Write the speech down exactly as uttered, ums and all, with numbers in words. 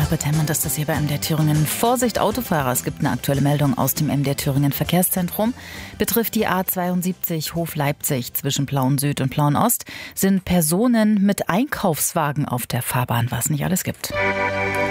Elisabeth Hemmend ist das hier bei M D R Thüringen. Vorsicht Autofahrer, es gibt eine aktuelle Meldung aus dem M D R Thüringen Verkehrszentrum. Betrifft die A zweiundsiebzig Hof-Leipzig zwischen Plauen-Süd und Plauen-Ost. Sind Personen mit Einkaufswagen auf der Fahrbahn, was nicht alles gibt.